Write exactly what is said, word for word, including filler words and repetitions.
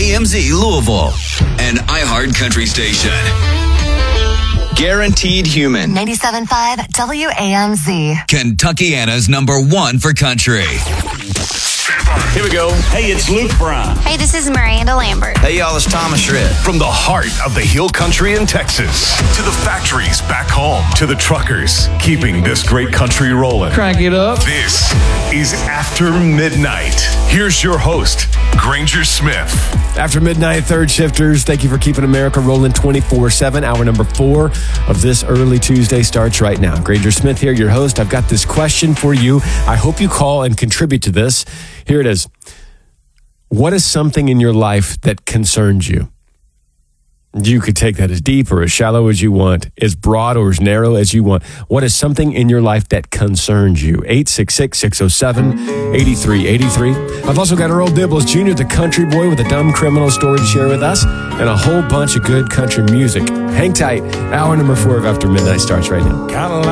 A M Z Louisville, an iHeart Country station. Guaranteed Human. ninety-seven point five W A M Z. Kentuckiana's number one for country. Here we go. Hey, it's Luke Bryan. Hey, this is Miranda Lambert. Hey, y'all, it's Thomas Shred. From the heart of the Hill Country in Texas to the factories back home to the truckers keeping this great country rolling. Crank it up. This is After Midnight. Here's your host, Granger Smith. After Midnight, third shifters, thank you for keeping America rolling twenty-four seven. Hour number four of this early Tuesday starts right now. Granger Smith here, your host. I've got this question for you. I hope you call and contribute to this. Here it is. What is something in your life that concerns you? You could take that as deep or as shallow as you want, as broad or as narrow as you want. What is something in your life that concerns you? eight six six, six oh seven, eight three eight three. I've also got Earl Dibbles Junior, the country boy with a dumb criminal story to share with us, and a whole bunch of good country music. Hang tight. Hour number four of After Midnight starts right now.